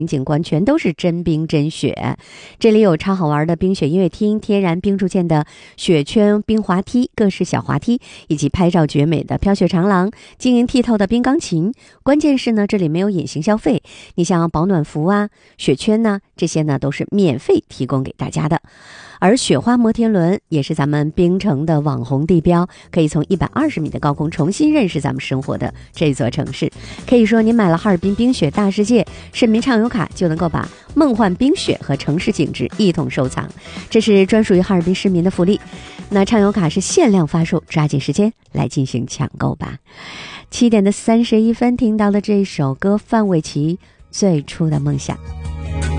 景观全都是真冰真雪。这里有超好玩的冰雪音乐厅、天然冰柱建的雪圈冰滑梯、各式小滑梯，以及拍照绝美的飘雪长廊、晶莹剔透的冰钢琴。关键是呢，这里没有隐形消费，你像保暖服啊、雪圈呢，这些呢都是免费提供给大家的。而雪花摩天轮也是咱们冰城的网红地标，可以从120米的高空重新认识咱们生活的这座城市。可以说，您买了哈尔滨冰雪大世界市民畅游卡，就能够把梦幻冰雪和城市景致一同收藏，这是专属于哈尔滨市民的福利。那畅游卡是限量发售，抓紧时间来进行抢购吧。7点31分听到的这首歌，范玮琪《最初的梦想》。